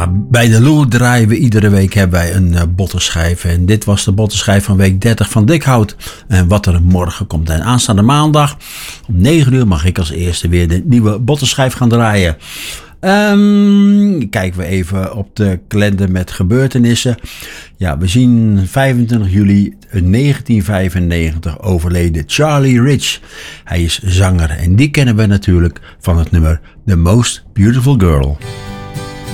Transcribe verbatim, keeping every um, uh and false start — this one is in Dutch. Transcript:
Ja, bij de Lou draaien we iedere week hebben wij een uh, bottenschijf. En dit was de bottenschijf van week dertig van Dikhout. En wat er morgen komt. En aanstaande maandag om negen uur mag ik als eerste weer de nieuwe bottenschijf gaan draaien. Um, kijken we even op de kalender met gebeurtenissen. Ja, we zien vijfentwintig juli negentien vijfennegentig overleden Charlie Rich. Hij is zanger en die kennen we natuurlijk van het nummer The Most Beautiful Girl.